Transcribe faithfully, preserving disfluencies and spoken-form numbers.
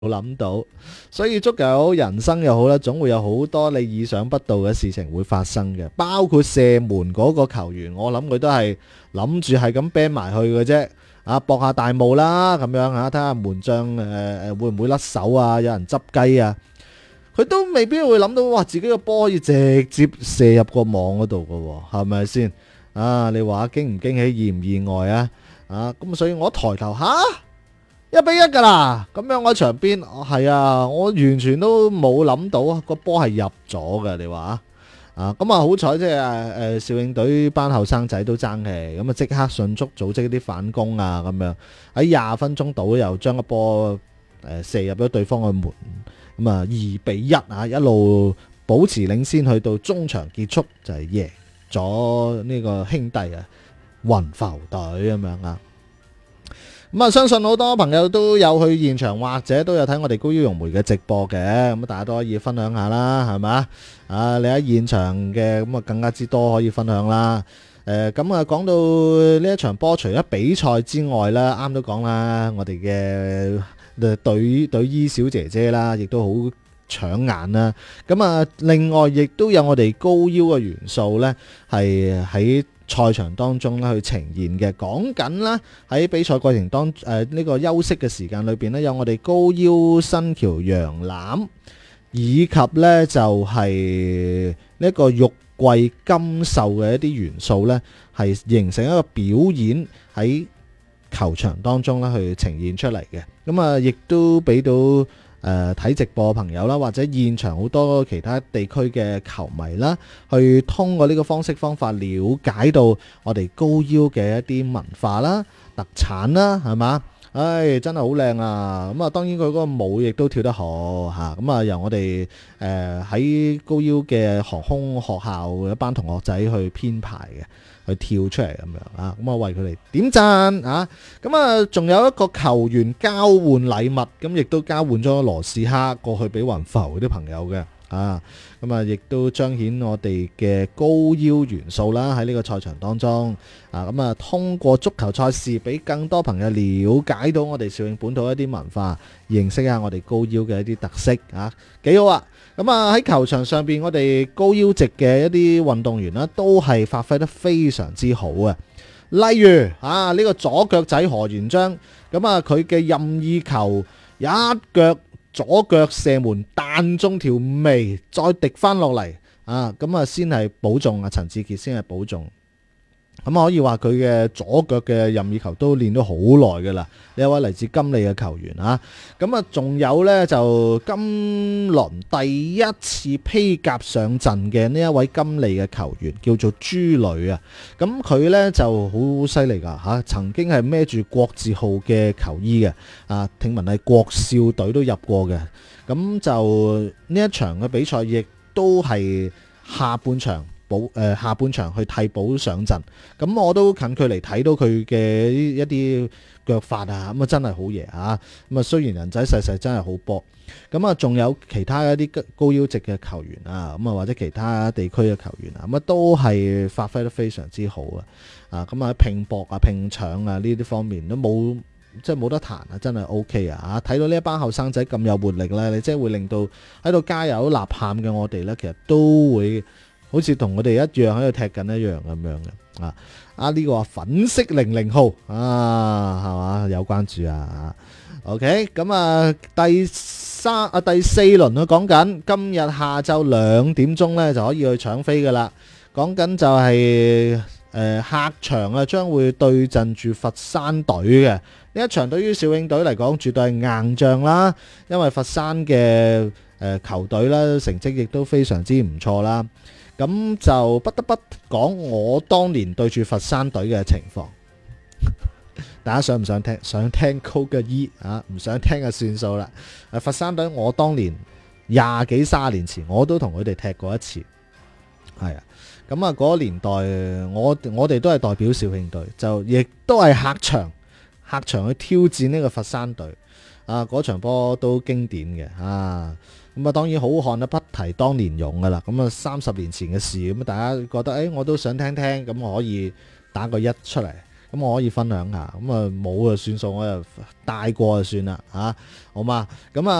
冇諗到，所以足球又好，人生又好啦，總會有好多你意想不到嘅事情會發生嘅。包括射門嗰個球員，我諗佢都係諗住係咁 ban 埋去嘅啫，啊搏下大霧啦咁樣吓，睇下門將誒誒會唔會甩手啊，有人執雞啊，佢都未必會諗到，哇自己個波可以直接射入個網嗰度嘅，係咪先？啊你話驚唔驚喜，意唔意外啊？啊咁所以我一抬頭吓。一比一噶啦，咁樣我喺場邊，係啊，我完全都冇諗到個波係入咗嘅，你話啊，咁啊好彩即係誒肇慶隊班後生仔都爭氣，咁啊即刻迅速組織啲反攻啊，咁樣喺廿分鐘度又將個波誒射入咗對方嘅門，咁啊二比一啊，一路保持領先去到中場結束就係贏咗呢個兄弟啊雲浮隊咁樣啊。咁啊，相信好多朋友都有去現場或者都有睇我哋高腰融媒嘅直播嘅，咁大家都可以分享下啦，係咪？啊，你喺現場嘅咁啊，更加之多可以分享啦。誒，咁啊，講到呢一場波，除咗比賽之外啦，啱都講啦，我哋嘅隊隊醫小姐姐啦，亦都好搶眼啦。咁啊，另外亦都有我哋高腰嘅元素呢，係喺賽場當中咧去呈現嘅。講緊啦，喺比賽過程當誒呢個休息嘅時間裏邊咧，有我哋高腰新橋羊腩，以及咧就係呢一個玉桂金繡嘅一啲元素咧，係形成一個表演喺球場當中咧去呈現出嚟嘅。咁啊，亦都俾到誒睇直播嘅朋友啦，或者現場好多其他地區嘅球迷啦，去通過呢個方式方法了解到我哋高腰嘅一啲文化啦、特產啦，係嘛？唉，真係好靚啊！咁啊，當然佢嗰個舞亦都跳得好嚇。咁啊，由我哋誒喺高腰嘅航空學校一班同學仔去編排嘅。去跳出嚟咁樣啊，咁啊為佢哋點讚啊，咁啊仲有一個球員交換禮物，咁亦都交換咗羅斯克過去俾雲浮啲朋友嘅啊，咁啊亦都彰顯我哋嘅高腰元素啦喺呢個賽場當中啊，咁啊通過足球賽事俾更多朋友了解到我哋肇慶本土一啲文化，認識下我哋高腰嘅一啲特色啊，幾好啊！咁啊喺球場上邊，我哋高腰席嘅一啲運動員啦，都係發揮得非常之好啊！例如啊，呢個左腳仔何元章，咁啊佢嘅任意球一腳左腳射門彈中條眉，再滴翻落嚟啊！咁啊先係保中啊，陳志傑先係保中。咁可以話佢嘅左腳嘅任意球都練咗好耐㗎啦，呢一位嚟自金利嘅球員啊，咁啊仲有呢，就今輪第一次披甲上陣嘅呢一位金利嘅球員叫做朱磊啊，咁佢呢就好犀利㗎嚇，曾經係孭住國字號嘅球衣嘅啊，聽聞係國少隊都入過嘅，咁就呢一場嘅比賽亦都係下半場。補誒下半場去替補上陣，咁我都近距離睇到佢嘅一啲腳法啊，咁啊真係好嘢啊！咁啊雖然人仔細細真係好波，咁啊仲有其他一啲高腰席嘅球員啊，咁啊或者其他地區嘅球員啊，咁啊都係發揮得非常之好啊！啊咁啊拼搏啊拼搶啊呢啲方面都冇即係冇得彈啊，真係 O K 啊！睇到呢一班後生仔咁有活力咧，你即係會令到喺度加油吶喊嘅我哋咧，其實都會。好似同我哋一樣喺度踢緊一樣咁樣嘅啊！啊呢、這個粉色零零號啊，係嘛有關注啊 ？OK，咁啊第三啊第四輪啊講緊今日下晝兩點鐘咧就可以去搶飛噶啦。講緊就係、是、誒、呃、客場啊，將會對陣住佛山隊嘅呢一場，對於肇慶隊嚟講絕對係硬仗啦，因為佛山嘅誒、呃、球隊啦成績亦都非常之唔錯啦。咁就不得不講我當年對住佛山隊嘅情況，大家想唔想聽？想聽高嘅一啊，唔想聽就算數啦。佛山隊我當年廿幾卅年前我都同佢哋踢過一次，係啊。咁啊嗰個年代我我哋都係代表肇慶隊，就亦都係客場客場去挑戰呢個佛山隊啊。嗰場波都經典嘅啊。咁啊，當然好漢啊，不提當年勇噶啦。咁啊，三十年前嘅事，咁大家覺得誒、哎，我都想聽聽，咁我可以打個一出嚟。 咁我可以分享下。咁啊冇就算數，我就帶過就算啦嚇，好嘛？咁啊。